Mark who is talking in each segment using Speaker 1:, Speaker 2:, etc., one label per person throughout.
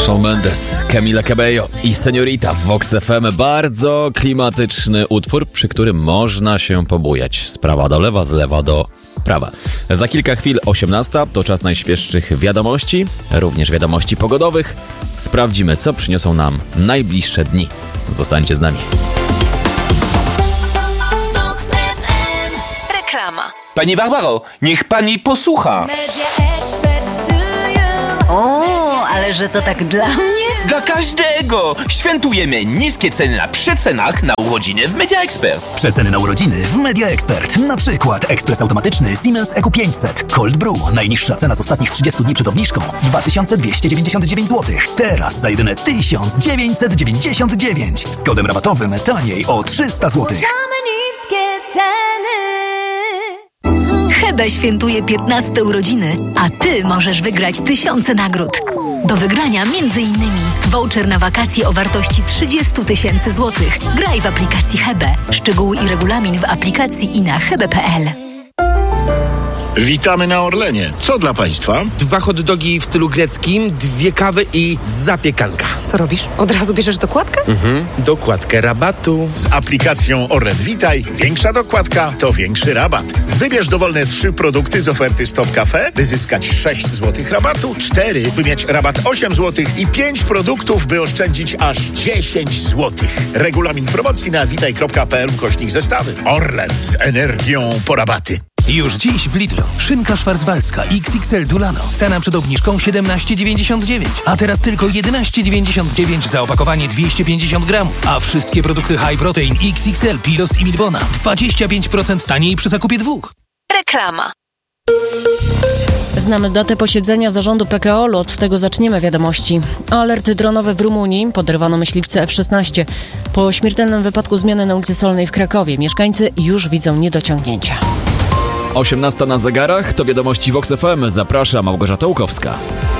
Speaker 1: Shawn Mendes, Camila Cabello i Señorita w Vox FM. Bardzo klimatyczny utwór, przy którym można się pobujać. Z prawa do lewa, z lewa do prawa. Za kilka chwil 18:00, to czas najświeższych wiadomości, również wiadomości pogodowych. Sprawdzimy, co przyniosą nam najbliższe dni. Zostańcie z nami.
Speaker 2: Reklama.
Speaker 3: Pani Barbaro, niech pani posłucha.
Speaker 2: O, ale że to tak dla mnie?
Speaker 3: Dla każdego! Świętujemy niskie ceny na przecenach na urodziny w Media Expert.
Speaker 4: Przeceny na urodziny w Media Expert. Na przykład ekspres automatyczny Siemens EQ500 Cold Brew. Najniższa cena z ostatnich 30 dni przed obniżką 2299 zł. Teraz za jedyne 1999. Z kodem rabatowym taniej o 300 zł.
Speaker 2: Hebe świętuje 15 urodziny, a Ty możesz wygrać tysiące nagród. Do wygrania m.in. voucher na wakacje o wartości 30 000 złotych. Graj w aplikacji Hebe. Szczegóły i regulamin w aplikacji i na hebe.pl.
Speaker 5: Witamy na Orlenie. Co dla Państwa?
Speaker 6: 2 hot dogi w stylu greckim, 2 kawy i zapiekanka.
Speaker 7: Co robisz? Od razu bierzesz dokładkę?
Speaker 6: Dokładkę rabatu.
Speaker 5: Z aplikacją Orlen Witaj większa dokładka to większy rabat. Wybierz dowolne 3 produkty z oferty Stop Cafe, by zyskać 6 zł rabatu, 4, by mieć rabat 8 zł i 5 produktów, by oszczędzić aż 10 zł. Regulamin promocji na witaj.pl/zestawy. Orlen z energią po rabaty.
Speaker 8: Już dziś w Lidlu. Szynka szwarcwaldzka XXL Dulano. Cena przed obniżką 17,99. A teraz tylko 11,99 za opakowanie 250 gramów. A wszystkie produkty High Protein XXL, Pilos i Milbona 25% taniej przy zakupie 2.
Speaker 2: Reklama.
Speaker 9: Znamy datę posiedzenia zarządu PKO-u, od tego zaczniemy wiadomości. Alert dronowy w Rumunii, poderwano myśliwce F-16. Po śmiertelnym wypadku zmiany na ulicy Solnej w Krakowie mieszkańcy już widzą niedociągnięcia.
Speaker 1: 18:00 na zegarach, to wiadomości Vox FM. Zaprasza Małgorzata Łukowska.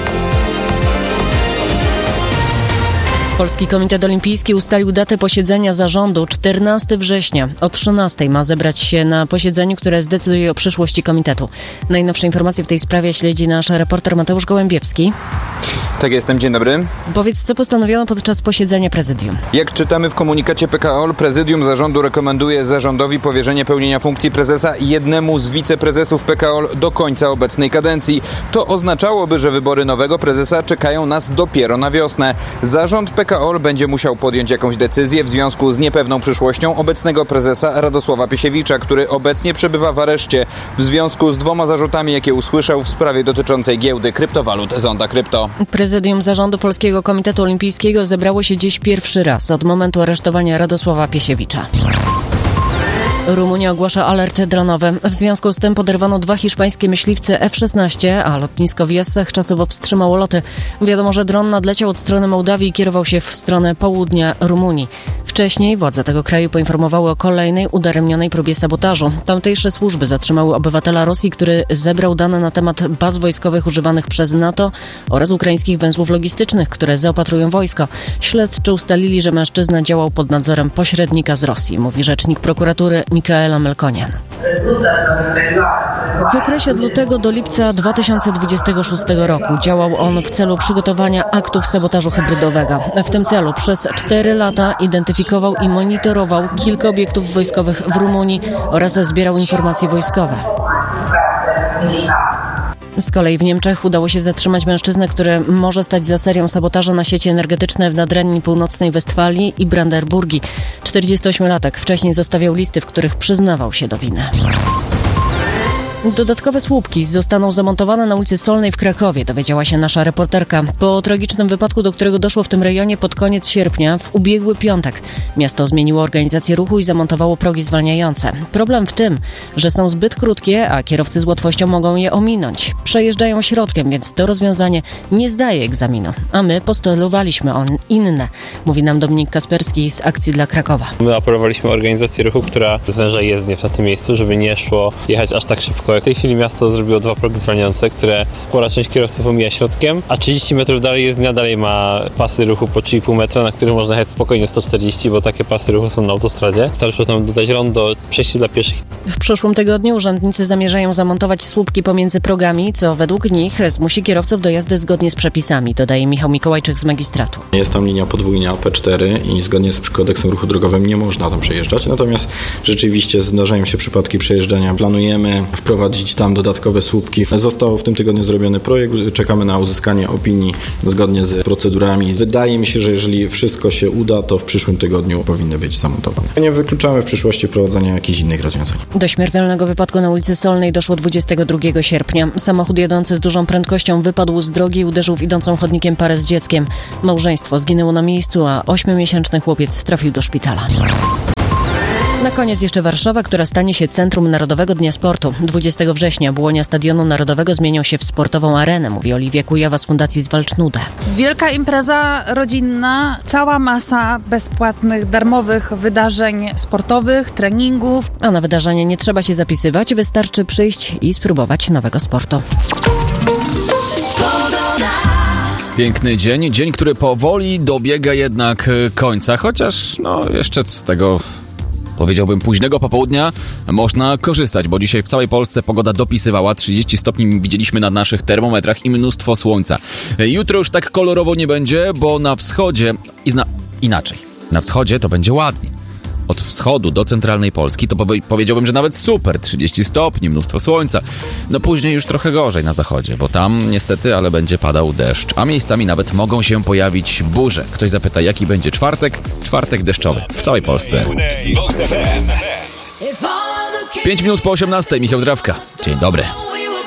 Speaker 9: Polski Komitet Olimpijski ustalił datę posiedzenia zarządu 14 września. O 13:00 ma zebrać się na posiedzeniu, które zdecyduje o przyszłości komitetu. Najnowsze informacje w tej sprawie śledzi nasz reporter Mateusz Gołębiewski.
Speaker 10: Tak, jestem. Dzień dobry.
Speaker 9: Powiedz, co postanowiono podczas posiedzenia prezydium?
Speaker 10: Jak czytamy w komunikacie PKO, prezydium zarządu rekomenduje zarządowi powierzenie pełnienia funkcji prezesa jednemu z wiceprezesów PKO do końca obecnej kadencji. To oznaczałoby, że wybory nowego prezesa czekają nas dopiero na wiosnę. Zarząd PKO będzie musiał podjąć jakąś decyzję w związku z niepewną przyszłością obecnego prezesa Radosława Piesiewicza, który obecnie przebywa w areszcie w związku z 2 zarzutami, jakie usłyszał w sprawie dotyczącej giełdy kryptowalut Zonda Krypto.
Speaker 9: Prezydium Zarządu Polskiego Komitetu Olimpijskiego zebrało się dziś pierwszy raz od momentu aresztowania Radosława Piesiewicza. Rumunia ogłasza alert dronowy. W związku z tym poderwano 2 hiszpańskie myśliwce F-16, a lotnisko w Jessach czasowo wstrzymało loty. Wiadomo, że dron nadleciał od strony Mołdawii i kierował się w stronę południa Rumunii. Wcześniej władze tego kraju poinformowały o kolejnej udaremnionej próbie sabotażu. Tamtejsze służby zatrzymały obywatela Rosji, który zebrał dane na temat baz wojskowych używanych przez NATO oraz ukraińskich węzłów logistycznych, które zaopatrują wojsko. Śledczy ustalili, że mężczyzna działał pod nadzorem pośrednika z Rosji, mówi rzecznik prokuratury Michaela Melkonian. W okresie od lutego do lipca 2026 roku działał on w celu przygotowania aktów sabotażu hybrydowego. W tym celu przez 4 lata identyfikował i monitorował kilka obiektów wojskowych w Rumunii oraz zbierał informacje wojskowe. Z kolei w Niemczech udało się zatrzymać mężczyznę, który może stać za serią sabotażu na sieci energetyczne w Nadrenii Północnej Westfalii i Brandenburgii. 48-latek wcześniej zostawiał listy, w których przyznawał się do winy. Dodatkowe słupki zostaną zamontowane na ulicy Solnej w Krakowie, dowiedziała się nasza reporterka. Po tragicznym wypadku, do którego doszło w tym rejonie pod koniec sierpnia, w ubiegły piątek, miasto zmieniło organizację ruchu i zamontowało progi zwalniające. Problem w tym, że są zbyt krótkie, a kierowcy z łatwością mogą je ominąć. Przejeżdżają środkiem, więc to rozwiązanie nie zdaje egzaminu, a my postulowaliśmy inne, mówi nam Dominik Kasperski z Akcji dla Krakowa.
Speaker 11: My apelowaliśmy o organizację ruchu, która zwęża jezdnię w tym miejscu, żeby nie szło jechać aż tak szybko super. W tej chwili miasto zrobiło 2 progi zwalniające, które spora część kierowców omija środkiem, a 30 metrów dalej jezdnia dalej ma pasy ruchu po 3,5 metra, na których można jechać spokojnie 140, bo takie pasy ruchu są na autostradzie. Starczy tam dodać rondo, przejście dla pieszych.
Speaker 9: W przyszłym tygodniu urzędnicy zamierzają zamontować słupki pomiędzy progami, co według nich zmusi kierowców do jazdy zgodnie z przepisami, dodaje Michał Mikołajczyk z Magistratu.
Speaker 12: Jest tam linia podwójna P4 i zgodnie z kodeksem ruchu drogowym nie można tam przejeżdżać, natomiast rzeczywiście zdarzają się przypadki przejeżdżania. Planujemy wprowadzić tam dodatkowe słupki. Został w tym tygodniu zrobiony projekt, czekamy na uzyskanie opinii zgodnie z procedurami. Wydaje mi się, że jeżeli wszystko się uda, to w przyszłym tygodniu powinny być zamontowane. Nie wykluczamy w przyszłości wprowadzania jakichś innych rozwiązań.
Speaker 9: Do śmiertelnego wypadku na ulicy Solnej doszło 22 sierpnia. Samochód jadący z dużą prędkością wypadł z drogi i uderzył w idącą chodnikiem parę z dzieckiem. Małżeństwo zginęło na miejscu, a 8-miesięczny chłopiec trafił do szpitala. Na koniec jeszcze Warszawa, która stanie się centrum Narodowego Dnia Sportu. 20 września błonia Stadionu Narodowego zmienią się w sportową arenę, mówi Oliwia Kujawa z Fundacji Zwalcz Nudę.
Speaker 13: Wielka impreza rodzinna, cała masa bezpłatnych, darmowych wydarzeń sportowych, treningów.
Speaker 9: A na wydarzenie nie trzeba się zapisywać, wystarczy przyjść i spróbować nowego sportu.
Speaker 1: Piękny dzień, który powoli dobiega jednak końca, chociaż jeszcze z tego, powiedziałbym, późnego popołudnia można korzystać, bo dzisiaj w całej Polsce pogoda dopisywała, 30 stopni widzieliśmy na naszych termometrach i mnóstwo słońca. Jutro już tak kolorowo nie będzie, bo na wschodzie inaczej. Na wschodzie to będzie ładnie. Od wschodu do centralnej Polski to powiedziałbym, że nawet super, 30 stopni, mnóstwo słońca. Później już trochę gorzej na zachodzie, bo tam niestety, ale będzie padał deszcz, a miejscami nawet mogą się pojawić burze. Ktoś zapyta, jaki będzie czwartek? Czwartek deszczowy w całej Polsce. 5 minut po 18, Michał Drawka. Dzień dobry.